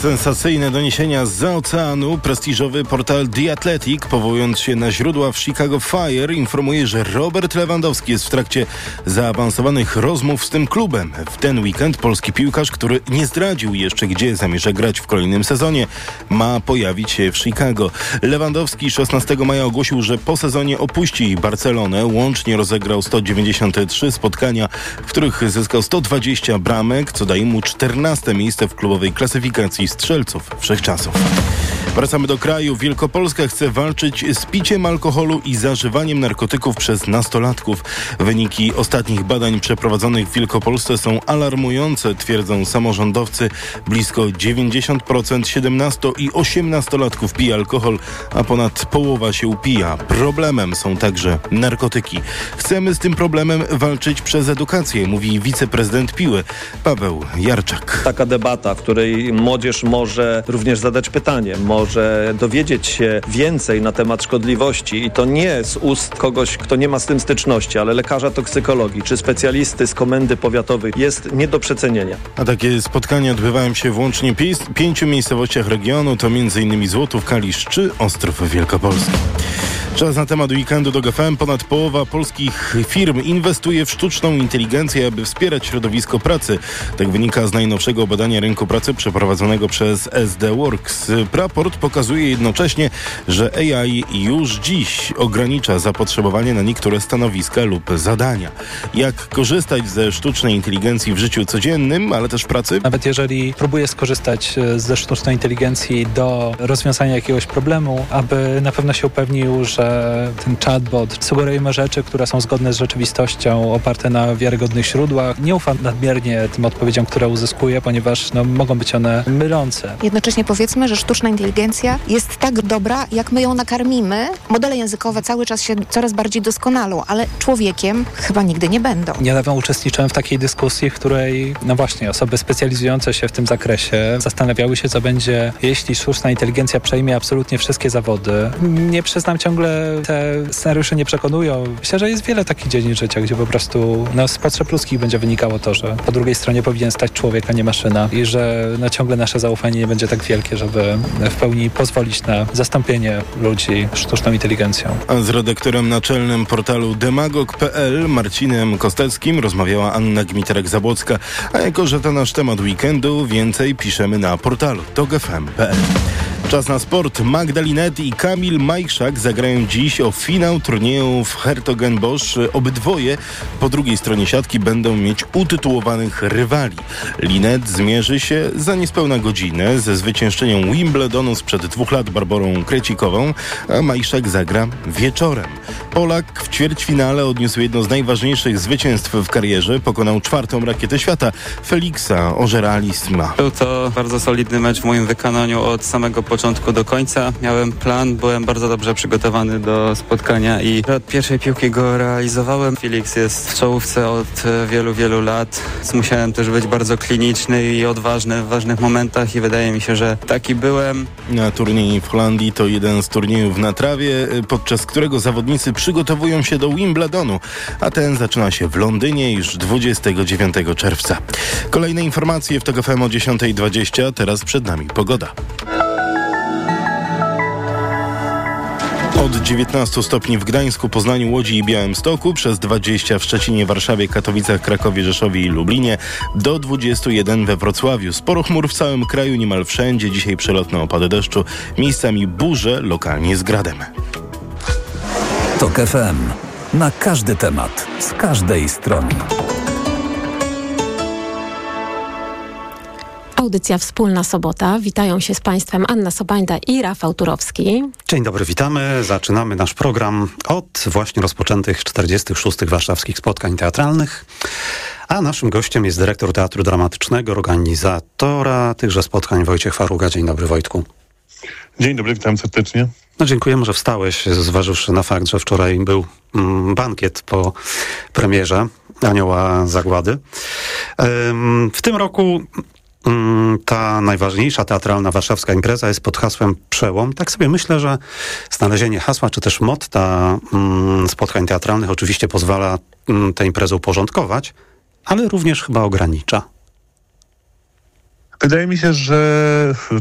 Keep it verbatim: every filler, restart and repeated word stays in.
Sensacyjne doniesienia zza oceanu. Prestiżowy portal The Athletic, powołując się na źródła w Chicago Fire, informuje, że Robert Lewandowski jest w trakcie zaawansowanych rozmów z tym klubem. W ten weekend polski piłkarz, który nie zdradził jeszcze, gdzie zamierza grać w kolejnym sezonie, ma pojawić się w Chicago. Lewandowski szesnastego maja ogłosił, że po sezonie opuści Barcelonę. Łącznie rozegrał sto dziewięćdziesiąt trzy spotkania, w których zyskał sto dwadzieścia bramek, co daje mu czternaste miejsce w klubowej klasyfikacji strzelców wszechczasów. Wracamy do kraju. Wielkopolska chce walczyć z piciem alkoholu i zażywaniem narkotyków przez nastolatków. Wyniki ostatnich badań przeprowadzonych w Wielkopolsce są alarmujące, twierdzą samorządowcy. Blisko dziewięćdziesiąt procent siedemnasto- i osiemnastolatków pije alkohol, a ponad połowa się upija. Problemem są także narkotyki. Chcemy z tym problemem walczyć przez edukację, mówi wiceprezydent Piły Paweł Jarczak. Taka debata, w której młodzież może również zadać pytanie, może dowiedzieć się więcej na temat szkodliwości i to nie z ust kogoś, kto nie ma z tym styczności, ale lekarza toksykologii czy specjalisty z komendy powiatowej, jest nie do przecenienia. A takie spotkania odbywają się w łącznie pi- pięciu miejscowościach regionu, to m.in. Złotów, Kalisz czy Ostrów Wielkopolski. Czas na temat weekendu do G F M. Ponad połowa polskich firm inwestuje w sztuczną inteligencję, aby wspierać środowisko pracy. Tak wynika z najnowszego badania rynku pracy przeprowadzonego przez S D Works. Raport pokazuje jednocześnie, że A I już dziś ogranicza zapotrzebowanie na niektóre stanowiska lub zadania. Jak korzystać ze sztucznej inteligencji w życiu codziennym, ale też w pracy? Nawet jeżeli próbuję skorzystać ze sztucznej inteligencji do rozwiązania jakiegoś problemu, aby na pewno się upewnił, że ten chatbot sugeruje mi rzeczy, które są zgodne z rzeczywistością, oparte na wiarygodnych źródłach. Nie ufam nadmiernie tym odpowiedziom, które uzyskuję, ponieważ no, mogą być one mylące. Jednocześnie powiedzmy, że sztuczna inteligencja jest tak dobra, jak my ją nakarmimy. Modele językowe cały czas się coraz bardziej doskonalą, ale człowiekiem chyba nigdy nie będą. Niedawno uczestniczyłem w takiej dyskusji, w której no właśnie osoby specjalizujące się w tym zakresie zastanawiały się, co będzie, jeśli sztuczna inteligencja przejmie absolutnie wszystkie zawody. Nie przyznam, ciągle te scenariusze nie przekonują. Myślę, że jest wiele takich dziedzin życia, gdzie po prostu no, z potrzeb ludzkich będzie wynikało to, że po drugiej stronie powinien stać człowiek, a nie maszyna i że no, ciągle nasze zaufanie nie będzie tak wielkie, żeby w pełni pozwolić na zastąpienie ludzi sztuczną inteligencją. A z redaktorem naczelnym portalu demagog kropka p l Marcinem Kosteckim rozmawiała Anna Gmiterek-Zabłocka, a jako, że to nasz temat weekendu, więcej piszemy na portalu tok f m kropka p l. Czas na sport. Magda Linette i Kamil Majchrzak zagrają dziś o finał turnieju w Hertogenbosch. Obydwoje po drugiej stronie siatki będą mieć utytułowanych rywali. Linette zmierzy się za niespełna godzinę ze zwyciężczynią Wimbledonu sprzed dwóch lat Barborą Krecikową, a Majchrzak zagra wieczorem. Polak w ćwierćfinale odniósł jedno z najważniejszych zwycięstw w karierze. Pokonał czwartą rakietę świata, Felixa Ojera-Listma. Był to bardzo solidny mecz w moim wykonaniu od samego początku do końca. Miałem plan, byłem bardzo dobrze przygotowany do spotkania i od pierwszej piłki go realizowałem. Felix jest w czołówce od wielu, wielu lat. Musiałem też być bardzo kliniczny i odważny w ważnych momentach i wydaje mi się, że taki byłem. Na turniej w Holandii to jeden z turniejów na trawie, podczas którego zawodnicy przygotowują się do Wimbledonu, a ten zaczyna się w Londynie już dwudziestego dziewiątego czerwca. Kolejne informacje w Tok F M o dziesiąta dwadzieścia. Teraz przed nami pogoda. Od dziewiętnastu stopni w Gdańsku, Poznaniu, Łodzi i Białymstoku, przez dwadzieścia w Szczecinie, Warszawie, Katowicach, Krakowie, Rzeszowie i Lublinie, do dwudziestu jeden we Wrocławiu. Sporo chmur w całym kraju, niemal wszędzie. Dzisiaj przelotne opady deszczu, miejscami burze, lokalnie z gradem. Tok F M. Na każdy temat, z każdej strony. Audycja Wspólna Sobota. Witają się z Państwem Anna Sobańda i Rafał Turowski. Dzień dobry, witamy. Zaczynamy nasz program od właśnie rozpoczętych czterdziestych szóstych warszawskich spotkań teatralnych. A naszym gościem jest dyrektor Teatru Dramatycznego, organizatora tychże spotkań Wojciech Faruga. Dzień dobry, Wojtku. Dzień dobry, witam serdecznie. No, dziękujemy, że wstałeś, zważywszy na fakt, że wczoraj był mm, bankiet po premierze Anioła Zagłady. Ym, w tym roku ta najważniejsza teatralna warszawska impreza jest pod hasłem Przełom. Tak sobie myślę, że znalezienie hasła, czy też motta mm, spotkań teatralnych oczywiście pozwala mm, tę imprezę uporządkować, ale również chyba ogranicza. Wydaje mi się, że